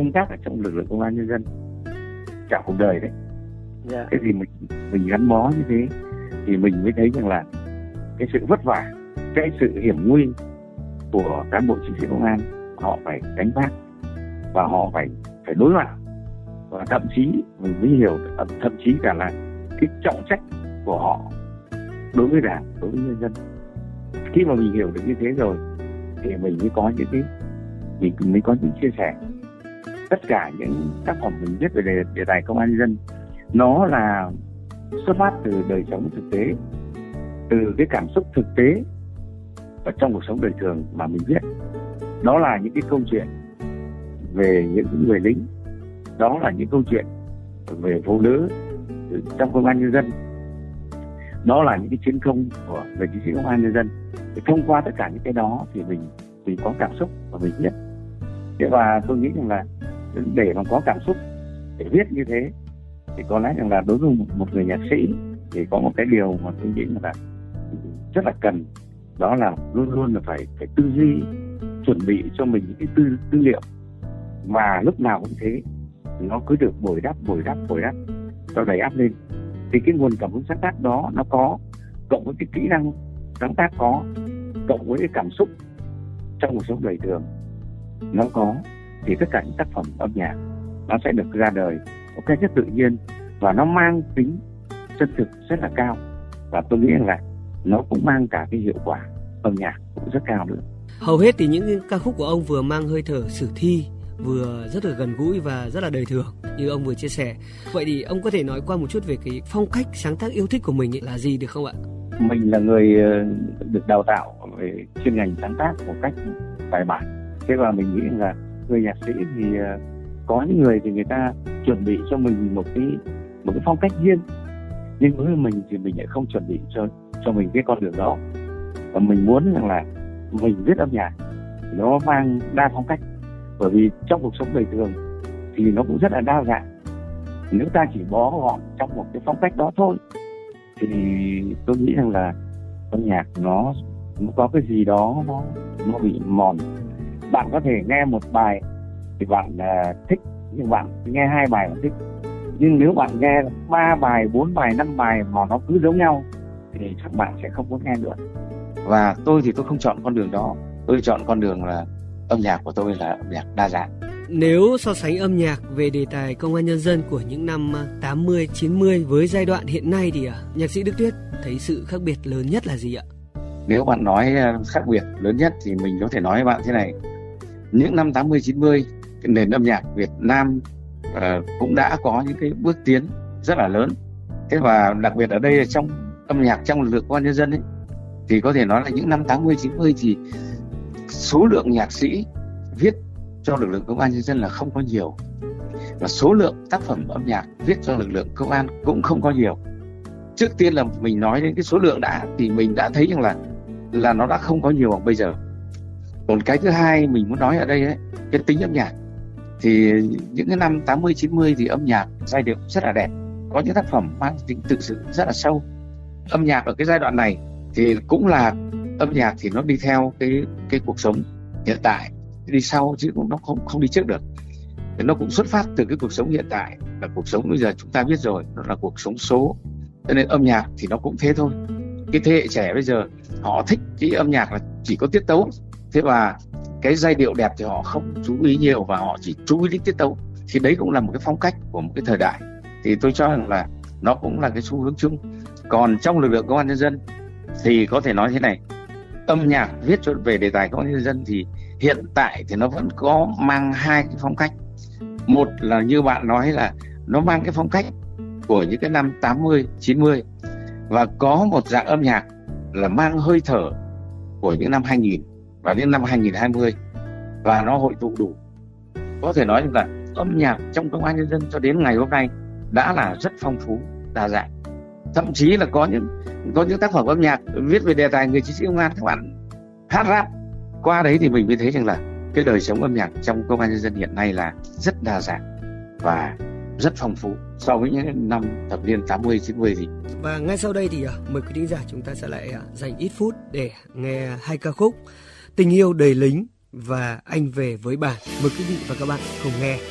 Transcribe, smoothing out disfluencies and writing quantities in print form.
công tác ở trong lực lượng công an nhân dân cả cuộc đời đấy. Thế thì mình gắn bó như thế thì mình mới thấy rằng là cái sự vất vả, cái sự hiểm nguy của cán bộ chiến sĩ công an, họ phải gánh vác và họ phải đối mặt, và thậm chí mình mới hiểu thậm chí cả là cái trọng trách của họ đối với Đảng, đối với nhân dân. Khi mà mình hiểu được như thế rồi thì mình mới có những chia sẻ. Tất cả những tác phẩm mình viết về đề tài công an nhân dân, nó là xuất phát từ đời sống thực tế, từ cái cảm xúc thực tế ở trong cuộc sống đời thường mà mình viết. Đó là những cái câu chuyện về những người lính, đó là những câu chuyện về phụ nữ trong công an nhân dân, đó là những cái chiến công của người chiến sĩ công an nhân dân. Thì thông qua tất cả những cái đó thì mình có cảm xúc và mình viết. Và tôi nghĩ rằng là để mà có cảm xúc để viết như thế thì có lẽ rằng là đối với một người nhạc sĩ thì có một cái điều mà tôi nghĩ là rất là cần, đó là luôn luôn là phải tư duy, chuẩn bị cho mình những cái tư liệu, và lúc nào cũng thế, nó cứ được bồi đắp cho đầy ắp lên. Thì cái nguồn cảm hứng sáng tác đó nó có, cộng với cái kỹ năng sáng tác có, cộng với cái cảm xúc trong cuộc sống đời thường nó có, thì tất cả những tác phẩm âm nhạc nó sẽ được ra đời một cách rất tự nhiên, và nó mang tính chân thực rất là cao. Và tôi nghĩ rằng là nó cũng mang cả cái hiệu quả âm nhạc cũng rất cao nữa. Hầu hết thì những ca khúc của ông vừa mang hơi thở sử thi, vừa rất là gần gũi và rất là đời thường như ông vừa chia sẻ. Vậy thì ông có thể nói qua một chút về cái phong cách sáng tác yêu thích của mình là gì được không ạ? Mình là người được đào tạo về chuyên ngành sáng tác một cách bài bản. Thế và mình nghĩ là người nhạc sĩ thì có những người thì người ta chuẩn bị cho mình một cái phong cách riêng, nhưng với mình thì mình lại không chuẩn bị cho mình cái con đường đó. Và mình muốn rằng là mình viết âm nhạc nó mang đa phong cách, bởi vì trong cuộc sống đời thường thì nó cũng rất là đa dạng. Nếu ta chỉ bó gọn trong một cái phong cách đó thôi thì tôi nghĩ rằng là âm nhạc nó có cái gì đó nó bị mòn. Bạn có thể nghe một bài thì bạn thích, nhưng bạn nghe 2 bài bạn thích. Nhưng nếu bạn nghe 3 bài, 4 bài, 5 bài mà nó cứ giống nhau thì các bạn sẽ không có nghe được. Và tôi thì tôi không chọn con đường đó. Tôi chọn con đường là âm nhạc của tôi là âm nhạc đa dạng. Nếu so sánh âm nhạc về đề tài công an nhân dân của những năm 80, 90 với giai đoạn hiện nay thì nhạc sĩ Đức Tuyết thấy sự khác biệt lớn nhất là gì ạ? Nếu bạn nói khác biệt lớn nhất thì mình có thể nói với bạn thế này. Những năm 80, 90, nền âm nhạc Việt Nam cũng đã có những cái bước tiến rất là lớn. Thế và đặc biệt ở đây là trong âm nhạc trong lực lượng công an nhân dân ấy, thì có thể nói là những năm 80, 90 thì số lượng nhạc sĩ viết cho lực lượng công an nhân dân là không có nhiều, và số lượng tác phẩm âm nhạc viết cho lực lượng công an cũng không có nhiều. Trước tiên là mình nói đến cái số lượng đã, thì mình đã thấy rằng là nó đã không có nhiều bằng bây giờ. Còn cái thứ hai mình muốn nói ở đây ấy, cái tính âm nhạc thì những cái năm 80, 90 thì âm nhạc giai điệu rất là đẹp, có những tác phẩm mang tính thực sự rất là sâu. Âm nhạc ở cái giai đoạn này thì cũng là âm nhạc thì nó đi theo cái cuộc sống hiện tại, đi sau chứ nó không đi trước được. Thì nó cũng xuất phát từ cái cuộc sống hiện tại, là cuộc sống bây giờ chúng ta biết rồi, nó là cuộc sống số. Cho nên âm nhạc thì nó cũng thế thôi. Cái thế hệ trẻ bây giờ họ thích cái âm nhạc là chỉ có tiết tấu, thế và cái giai điệu đẹp thì họ không chú ý nhiều, và họ chỉ chú ý đến tiết tấu. Thì đấy cũng là một cái phong cách của một cái thời đại. Thì tôi cho rằng là nó cũng là cái xu hướng chung. Còn trong lực lượng công an nhân dân thì có thể nói thế này, âm nhạc viết về đề tài công an nhân dân thì hiện tại thì nó vẫn có mang 2 cái phong cách. Một là như bạn nói là nó mang cái phong cách của những cái năm 80, 90, và có một dạng âm nhạc là mang hơi thở của những năm 2000 và đến năm 2020, và nó hội tụ đủ. Có thể nói là âm nhạc trong công an nhân dân cho đến ngày hôm nay đã là rất phong phú, đa dạng. Thậm chí là có những tác phẩm âm nhạc viết về đề tài người chiến sĩ công an, các bạn hát rap. Qua đấy thì mình mới thấy rằng là cái đời sống âm nhạc trong công an nhân dân hiện nay là rất đa dạng và rất phong phú so với những năm thập niên 80, 90 thì. Và ngay sau đây thì mời quý thính giả chúng ta sẽ lại dành ít phút để nghe 2 ca khúc Tình yêu đầy lính và Anh về với bản. Mời quý vị và các bạn cùng nghe.